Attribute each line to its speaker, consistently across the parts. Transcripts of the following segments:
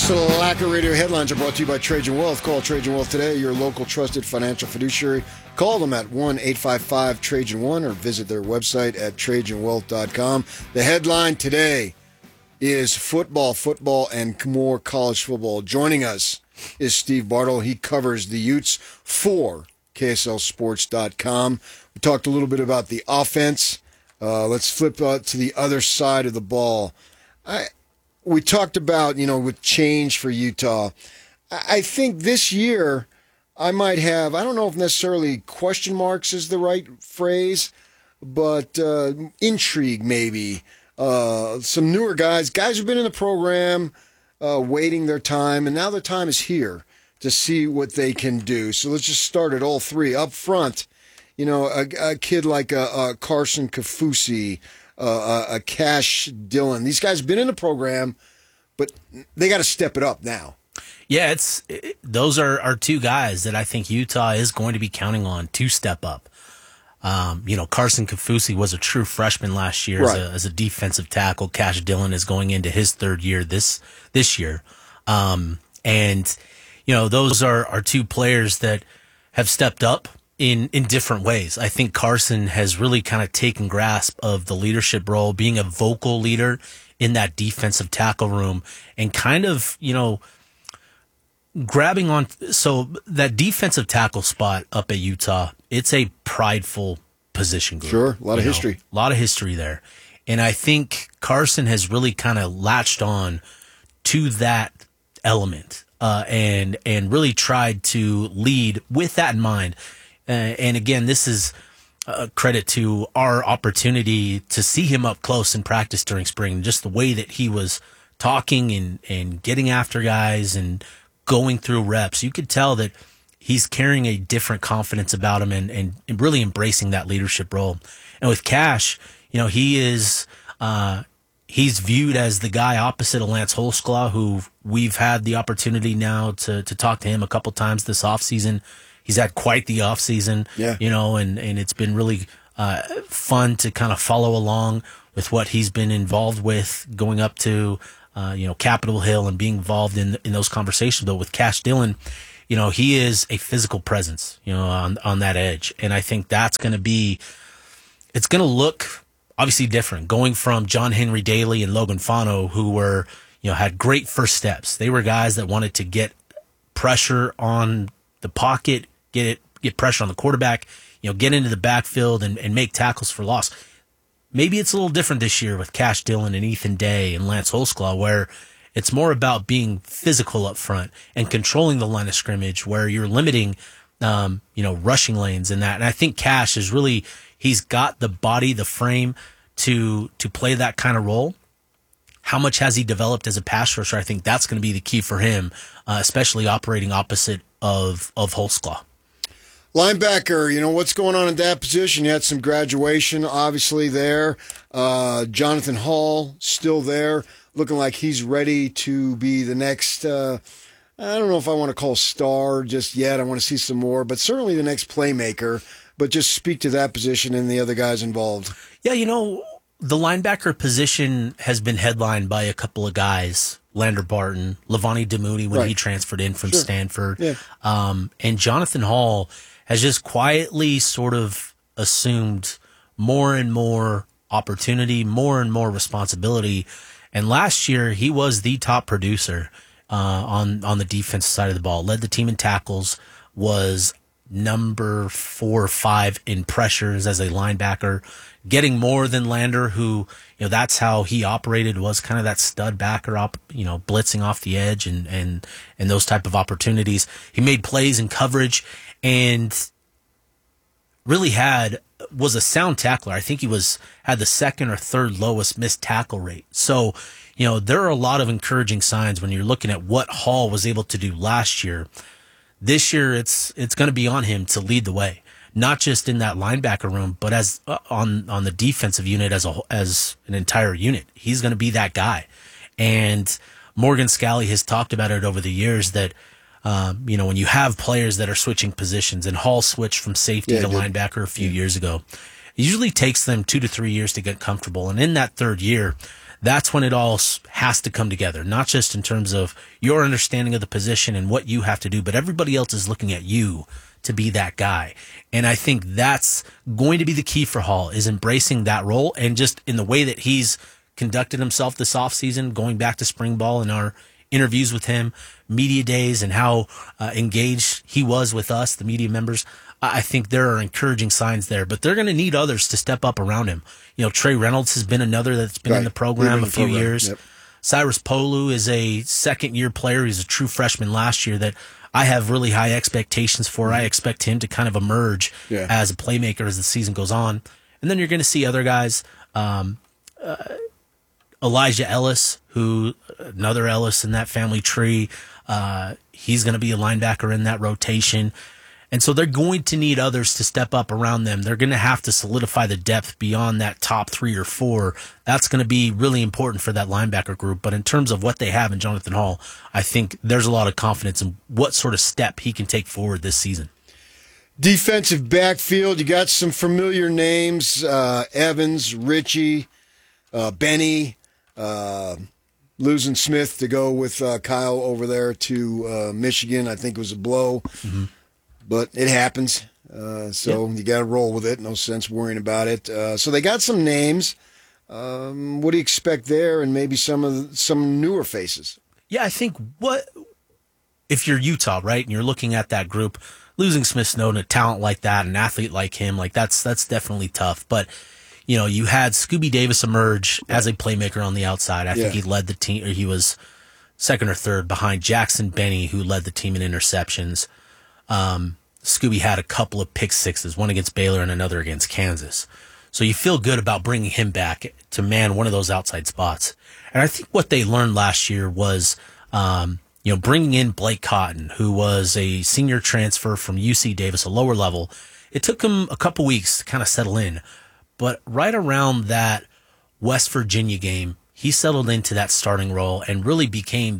Speaker 1: Slacker Radio headlines are brought to you by Trajan Wealth. Call Trajan Wealth today, your local trusted financial fiduciary. Call them at 1-855-TRAJAN1 or visit their website at TrajanWealth.com. The headline today is football, and more college football. Joining us is Steve Bartle. He covers the Utes for KSLSports.com. We talked a little bit about the offense. Let's flip to the other side of the ball. We talked about, with change for Utah. I think this year I might have, I don't know if necessarily question marks is the right phrase, but intrigue maybe. Some newer guys who've been in the program, waiting their time, and now their time is here to see what they can do. So let's just start at all three. Up front, a kid like Carson Kaufusi, a Cash Dillon. These guys have been in the program, but they got to step it up now.
Speaker 2: Yeah, those are two guys that I think Utah is going to be counting on to step up. Carson Kaufusi was a true freshman last year as a defensive tackle. Cash Dillon is going into his third year this year. Those are two players that have stepped up in different ways. I think Carson has really kind of taken grasp of the leadership role, being a vocal leader in that defensive tackle room and kind of, grabbing on. So that defensive tackle spot up at Utah, it's a prideful position group.
Speaker 1: Sure. A lot of history.
Speaker 2: A lot of history there. And I think Carson has really kind of latched on to that element, and really tried to lead with that in mind. And again, this is a credit to our opportunity to see him up close in practice during spring. Just the way that he was talking and getting after guys and going through reps, you could tell that he's carrying a different confidence about him and really embracing that leadership role. And with Cash, he is he's viewed as the guy opposite of Lance Holsclaw, who we've had the opportunity now to talk to him a couple times this offseason. He's had quite the offseason, and it's been really fun to kind of follow along with what he's been involved with, going up to Capitol Hill and being involved in those conversations. But with Cash Dillon, he is a physical presence, on that edge. And I think it's going to look obviously different, going from John Henry Daly and Logan Fano, who were, had great first steps. They were guys that wanted to get pressure on the pocket, get pressure on the quarterback, get into the backfield and make tackles for loss. Maybe it's a little different this year with Cash Dillon and Ethan Day and Lance Holsclaw, where it's more about being physical up front and controlling the line of scrimmage, where you're limiting, rushing lanes and that. And I think Cash is really, he's got the body, the frame to play that kind of role. How much has he developed as a pass rusher? I think that's going to be the key for him, especially operating opposite of Holsclaw.
Speaker 1: Linebacker, what's going on in that position? You had some graduation, obviously, there. Jonathan Hall, still there, looking like he's ready to be the next, I don't know if I want to call star just yet. I want to see some more, but certainly the next playmaker. But just speak to that position and the other guys involved. Yeah,
Speaker 2: the linebacker position has been headlined by a couple of guys. Lander Barton, Levani Demooney when he transferred in from Stanford. Yeah. And Jonathan Hall has just quietly sort of assumed more and more opportunity, more and more responsibility. And last year, he was the top producer on the defensive side of the ball. Led the team in tackles, was number 4 or 5 in pressures as a linebacker, getting more than Lander, who, that's how he operated, was kind of that stud backer, blitzing off the edge and those type of opportunities. He made plays in coverage and really was a sound tackler. I think he had the second or third lowest missed tackle rate. So, there are a lot of encouraging signs when you're looking at what Hall was able to do last year. This year, it's going to be on him to lead the way, not just in that linebacker room, but as on the defensive unit as an entire unit. He's going to be that guy. And Morgan Scalley has talked about it over the years that, when you have players that are switching positions, and Hall switched from safety to linebacker a few years ago, it usually takes them 2 to 3 years to get comfortable. And in that third year, that's when it all has to come together, not just in terms of your understanding of the position and what you have to do, but everybody else is looking at you to be that guy. And I think that's going to be the key for Hall, is embracing that role, and just in the way that he's conducted himself this offseason, going back to spring ball and our interviews with him, media days, and how engaged he was with us, the media members. I think there are encouraging signs there, but they're going to need others to step up around him. You know, Trey Reynolds has been another that's been in the program a few years. Yep. Cyrus Polu is a second-year player. He's a true freshman last year that I have really high expectations for. I expect him to kind of emerge as a playmaker as the season goes on. And then you're going to see other guys, Elijah Ellis, who another Ellis in that family tree. He's going to be a linebacker in that rotation. And so they're going to need others to step up around them. They're going to have to solidify the depth beyond that top 3 or 4. That's going to be really important for that linebacker group. But in terms of what they have in Jonathan Hall, I think there's a lot of confidence in what sort of step he can take forward this season.
Speaker 1: Defensive backfield, you got some familiar names, Evans, Ritchie, Benny, losing Smith to go with Kyle over there to Michigan. I think it was a blow. Mm-hmm. But it happens, so you got to roll with it. No sense worrying about it. So they got some names. What do you expect there, and maybe some newer faces?
Speaker 2: Yeah, I think if you're Utah, right, and you're looking at that group, losing Smith Snowden, a talent like that, an athlete like him, like that's definitely tough. But you know, you had Scooby Davis emerge as a playmaker on the outside. I think he led the team, or he was second or third behind Jackson Benny, who led the team in interceptions. Scooby had a couple of pick sixes, one against Baylor and another against Kansas. So you feel good about bringing him back to man one of those outside spots. And I think what they learned last year was, bringing in Blake Cotton, who was a senior transfer from UC Davis, a lower level. It took him a couple weeks to kind of settle in. But right around that West Virginia game, he settled into that starting role and really became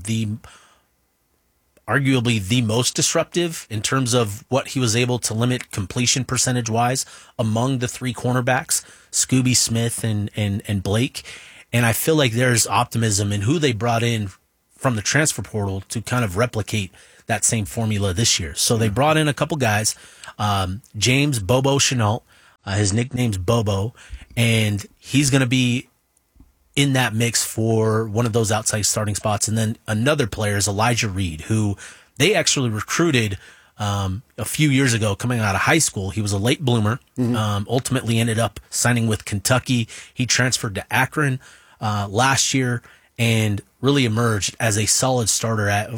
Speaker 2: arguably the most disruptive in terms of what he was able to limit completion percentage-wise among the 3 cornerbacks, Scooby, Smith, and Blake. And I feel like there's optimism in who they brought in from the transfer portal to kind of replicate that same formula this year. So they brought in a couple guys, James Bobo Chenault, his nickname's Bobo, and he's going to be in that mix for one of those outside starting spots. And then another player is Elijah Reed, who they actually recruited a few years ago coming out of high school. He was a late bloomer, ultimately ended up signing with Kentucky. He transferred to Akron last year and really emerged as a solid starter at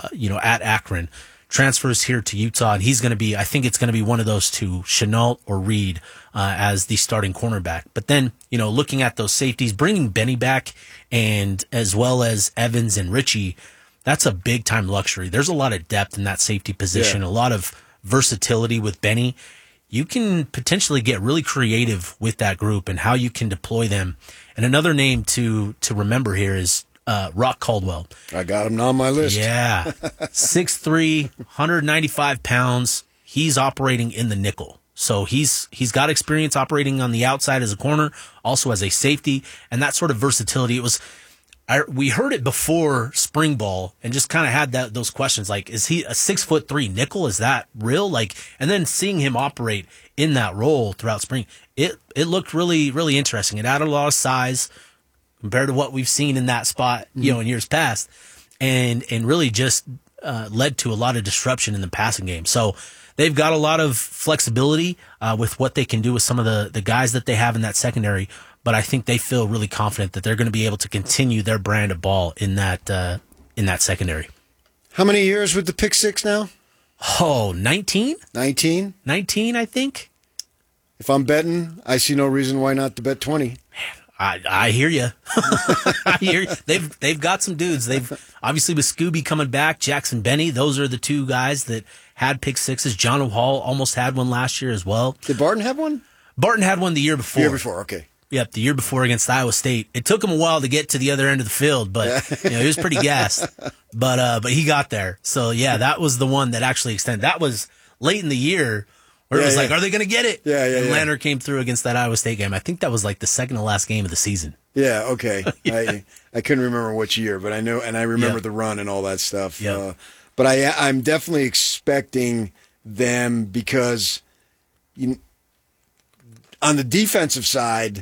Speaker 2: Akron. Transfers here to Utah, and he's going to be, I think it's going to be one of those two, Chenault or Reed, as the starting cornerback. But then, looking at those safeties, bringing Benny back, and as well as Evans and Ritchie, that's a big-time luxury. There's a lot of depth in that safety position, a lot of versatility with Benny. You can potentially get really creative with that group and how you can deploy them. And another name to remember here is Rock Caldwell.
Speaker 1: I got him on my list.
Speaker 2: Yeah. 6'3", 195 pounds. He's operating in the nickel. So he's got experience operating on the outside as a corner, also as a safety, and that sort of versatility. We heard it before spring ball and just kind of had those questions like, is he a 6'3" nickel? Is that real? And then seeing him operate in that role throughout spring, it looked really, really interesting. It added a lot of size compared to what we've seen in that spot, in years past, and really just led to a lot of disruption in the passing game. So they've got a lot of flexibility with what they can do with some of the guys that they have in that secondary, but I think they feel really confident that they're going to be able to continue their brand of ball in that secondary.
Speaker 1: How many years with the pick six now?
Speaker 2: Oh, 19?
Speaker 1: 19?
Speaker 2: 19, I think.
Speaker 1: If I'm betting, I see no reason why not to bet 20.
Speaker 2: I hear you. I hear you. They've got some dudes. They've obviously with Scooby coming back, Jackson Benny. Those are the two guys that had pick sixes. John Hall almost had one last year as well.
Speaker 1: Did Barton have one?
Speaker 2: Barton had one the year before.
Speaker 1: The year before, okay.
Speaker 2: Yep, the year before against Iowa State. It took him a while to get to the other end of the field, but he was pretty gassed. But he got there. So yeah, that was the one that actually extended. That was late in the year. Where it was like, are they going to get it?
Speaker 1: Yeah.
Speaker 2: And Lanner came through against that Iowa State game. I think that was like the second to last game of the season.
Speaker 1: Yeah, okay. Yeah. I couldn't remember which year, but I know, and I remember the run and all that stuff.
Speaker 2: Yeah.
Speaker 1: But I'm definitely expecting them because on the defensive side,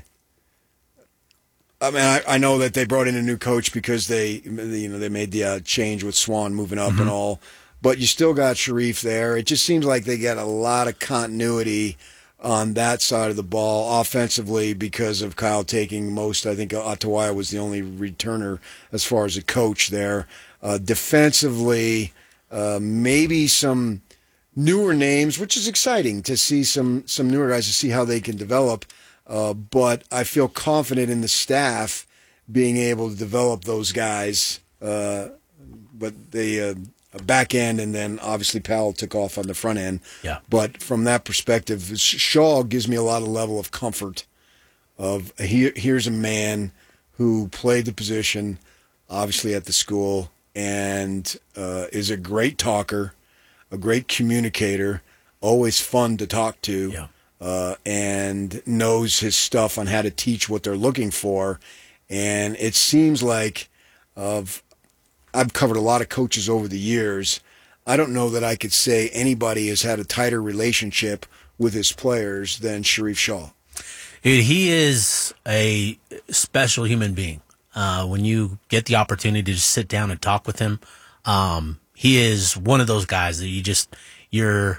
Speaker 1: I mean, I know that they brought in a new coach because they made the change with Swan moving up and all, but you still got Sharif there. It just seems like they got a lot of continuity on that side of the ball offensively because of Kyle taking most. I think Atuwaya was the only returner as far as a coach there. Defensively, maybe some newer names, which is exciting to see some newer guys to see how they can develop. But I feel confident in the staff being able to develop those guys. But they back end, and then obviously Powell took off on the front end.
Speaker 2: Yeah.
Speaker 1: But from that perspective, Shaw gives me a lot of level of comfort. Here's a man who played the position, obviously at the school, and is a great talker, a great communicator, always fun to talk to.
Speaker 2: Yeah.
Speaker 1: And knows his stuff on how to teach what they're looking for. And it seems like I've covered a lot of coaches over the years. I don't know that I could say anybody has had a tighter relationship with his players than Sharif Shaw.
Speaker 2: Dude, he is a special human being. When you get the opportunity to sit down and talk with him, he is one of those guys that you're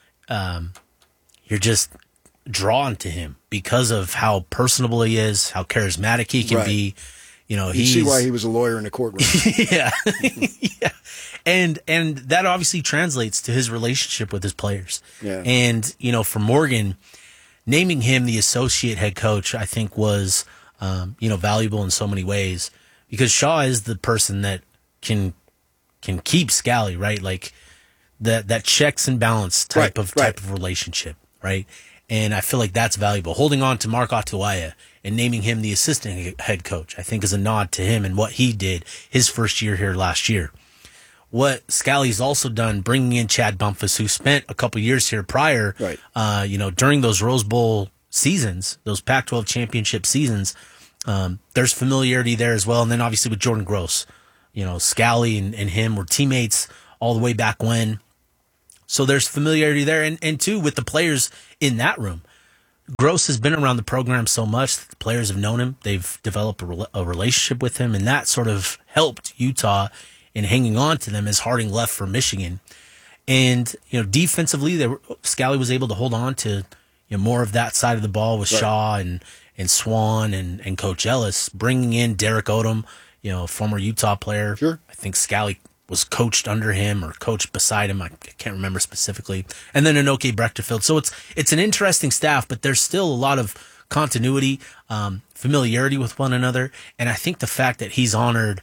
Speaker 2: just drawn to him because of how personable he is, how charismatic he can be. You
Speaker 1: see why he was a lawyer in the courtroom.
Speaker 2: Yeah. Yeah. And that obviously translates to his relationship with his players.
Speaker 1: Yeah.
Speaker 2: And, for Morgan, naming him the associate head coach, I think was, valuable in so many ways because Shaw is the person that can keep Scally, right? Like that checks and balance type of relationship, right? And I feel like that's valuable. Holding on to Mark Atuwaya and naming him the assistant head coach, I think is a nod to him and what he did his first year here last year. What Scally's also done, bringing in Chad Bumpus, who spent a couple years here prior, during those Rose Bowl seasons, those Pac-12 championship seasons, there's familiarity there as well. And then obviously with Jordan Gross, Scally and him were teammates all the way back when. So there's familiarity there. And two, with the players in that room, Gross has been around the program so much that the players have known him. They've developed a relationship with him, and that sort of helped Utah in hanging on to them as Harding left for Michigan. And, defensively, Scally was able to hold on to more of that side of the ball with Shaw and Swan and Coach Ellis, bringing in Derek Odom, a former Utah player.
Speaker 1: Sure.
Speaker 2: I think Scally was coached under him or coached beside him. I can't remember specifically. And then Enoke Brechterfield. So it's an interesting staff, but there's still a lot of continuity, familiarity with one another. And I think the fact that he's honored,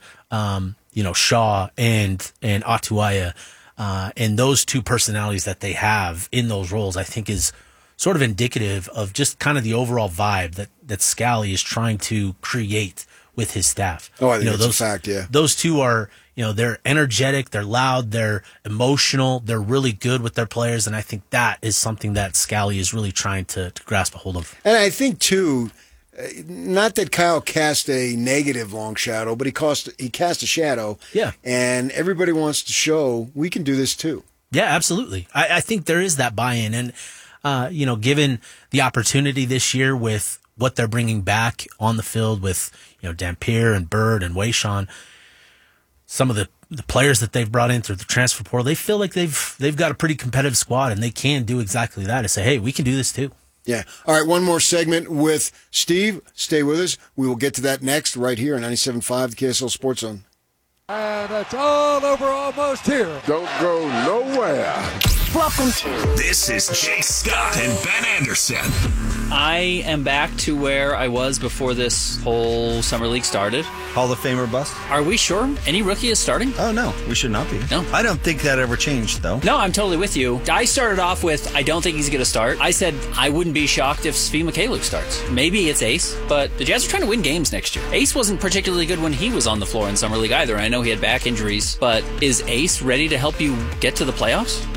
Speaker 2: Shaw and Atuwaya, and those two personalities that they have in those roles, I think is sort of indicative of just kind of the overall vibe that Scally is trying to create with his staff.
Speaker 1: Oh, I think that's a fact, yeah.
Speaker 2: Those two are, they're energetic, they're loud, they're emotional, they're really good with their players, and I think that is something that Scally is really trying to grasp a hold of.
Speaker 1: And I think, too, not that Kyle cast a negative long shadow, but he cast a shadow.
Speaker 2: Yeah.
Speaker 1: And everybody wants to show we can do this, too.
Speaker 2: Yeah, absolutely. I think there is that buy-in. And, given the opportunity this year with what they're bringing back on the field with, Dampier and Bird and Wayshawn, some of the players that they've brought in through the transfer portal, they feel like they've got a pretty competitive squad, and they can do exactly that and say, hey, we can do this too.
Speaker 1: Yeah. All right, one more segment with Steve. Stay with us. We will get to that next right here on 97.5, the KSL Sports Zone.
Speaker 3: And it's all over almost here.
Speaker 4: Don't go nowhere.
Speaker 5: Welcome to.
Speaker 6: This is Jay Scott and Ben Anderson.
Speaker 5: I am back to where I was before this whole summer league started.
Speaker 7: Hall of Famer bust?
Speaker 5: Are we sure any rookie is starting?
Speaker 7: Oh, no. We should not be.
Speaker 5: No.
Speaker 7: I don't think that ever changed, though.
Speaker 5: No, I'm totally with you. I started off with, I don't think he's going to start. I said I wouldn't be shocked if Svi Mikhailiuk starts. Maybe it's Ace, but the Jazz are trying to win games next year. Ace wasn't particularly good when he was on the floor in summer league either. I know he had back injuries, but is Ace ready to help you get to the playoffs as a starting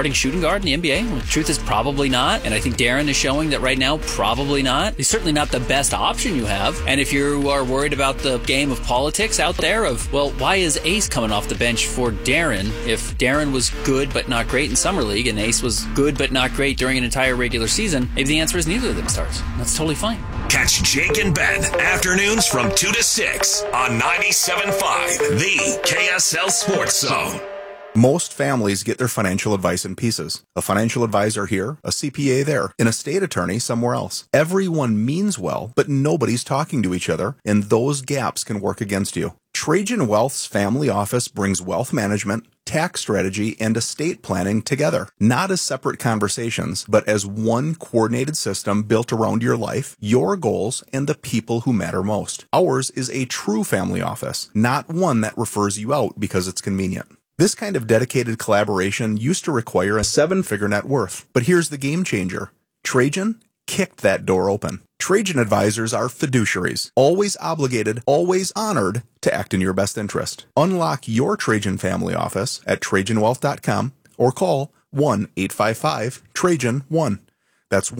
Speaker 5: starting shooting guard in the NBA? Well, the truth is probably not. And I think Darren is showing that right now, probably not. He's certainly not the best option you have. And if you are worried about the game of politics out there of, well, why is Ace coming off the bench for Darren if Darren was good but not great in Summer League and Ace was good but not great during an entire regular season? Maybe the answer is neither of them starts. That's totally fine.
Speaker 6: Catch Jake and Ben afternoons from 2 to 6 on 97.5, the KSL Sports Zone.
Speaker 8: Most families get their financial advice in pieces. A financial advisor here, a CPA there, an estate attorney somewhere else. Everyone means well, but nobody's talking to each other, and those gaps can work against you. Trajan Wealth's family office brings wealth management, tax strategy, and estate planning together, not as separate conversations, but as one coordinated system built around your life, your goals, and the people who matter most. Ours is a true family office, not one that refers you out because it's convenient. This kind of dedicated collaboration used to require a 7-figure net worth, but here's the game changer. Trajan kicked that door open. Trajan advisors are fiduciaries, always obligated, always honored to act in your best interest. Unlock your Trajan family office at TrajanWealth.com or call 1-855-TRAJAN-1. That's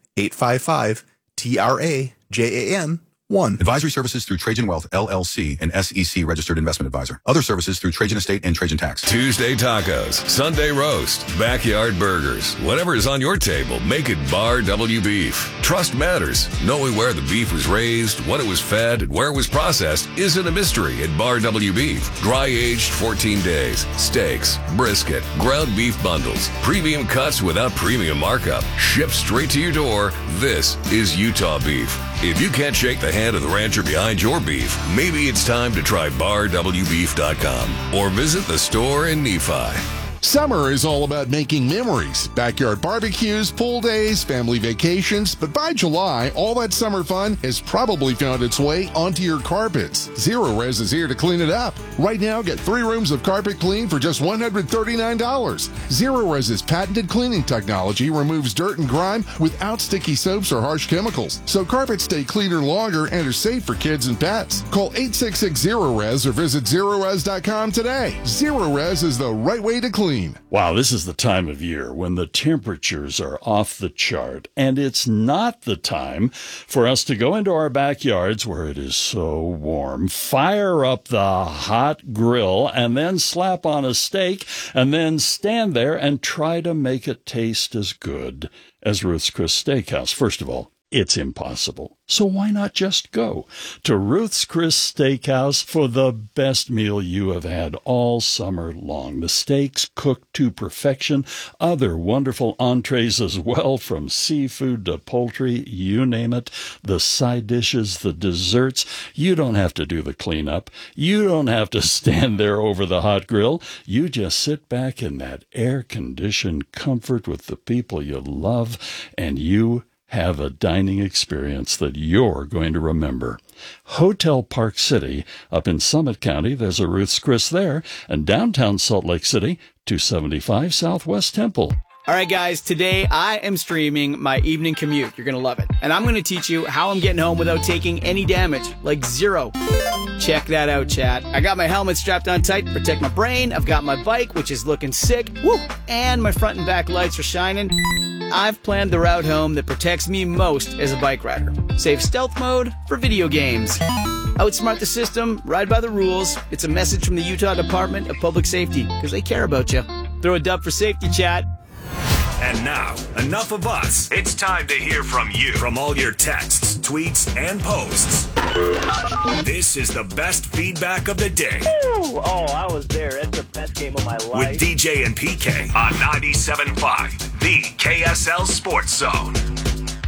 Speaker 8: 1-855-TRAJAN-1.
Speaker 9: Advisory services through Trajan Wealth, LLC, an SEC registered investment advisor. Other services through Trajan Estate and Trajan Tax.
Speaker 10: Tuesday tacos, Sunday roast, backyard burgers. Whatever is on your table, make it Bar W Beef. Trust matters. Knowing where the beef was raised, what it was fed, and where it was processed isn't a mystery at Bar W Beef. Dry aged 14 days. Steaks, brisket, ground beef bundles, premium cuts without premium markup. Shipped straight to your door. This is Utah beef. If you can't shake the hand of the rancher behind your beef, maybe it's time to try BarWBeef.com or visit the store in Nephi.
Speaker 4: Summer is all about making memories. Backyard barbecues, pool days, family vacations. But by July, all that summer fun has probably found its way onto your carpets. Zero Res is here to clean it up. Right now, get 3 rooms of carpet clean for just $139. Zero Res's patented cleaning technology removes dirt and grime without sticky soaps or harsh chemicals. So carpets stay cleaner longer and are safe for kids and pets. Call 866-ZERO-RES or visit ZeroRes.com today. Zero Res is the right way to clean.
Speaker 11: Wow, this is the time of year when the temperatures are off the chart, and it's not the time for us to go into our backyards where it is so warm, fire up the hot grill, and then slap on a steak, and then stand there and try to make it taste as good as Ruth's Chris Steakhouse. First of all, it's impossible. So why not just go to Ruth's Chris Steakhouse for the best meal you have had all summer long? The steaks cooked to perfection, other wonderful entrees as well, from seafood to poultry, you name it, the side dishes, the desserts. You don't have to do the cleanup. You don't have to stand there over the hot grill. You just sit back in that air-conditioned comfort with the people you love, and you have a dining experience that you're going to remember. Hotel Park City up in Summit County, there's a Ruth's Chris there, and downtown Salt Lake City, 275 Southwest Temple.
Speaker 12: All right, guys, today I am streaming my evening commute. You're going to love it. And I'm going to teach you how I'm getting home without taking any damage, like zero. Check that out, chat. I got my helmet strapped on tight to protect my brain. I've got my bike, which is looking sick. Woo! And my front and back lights are shining. I've planned the route home that protects me most as a bike rider. Save stealth mode for video games. Outsmart the system, ride by the rules. It's a message from the Utah Department of Public Safety, because they care about you. Throw a dub for safety, chat.
Speaker 6: And now, enough of us. It's time to hear from you. From all your texts, tweets, and posts. This is the best feedback of the day.
Speaker 13: Ooh, oh, I was there. It's the best game of my life.
Speaker 6: With DJ and PK on 97.5, the KSL Sports Zone.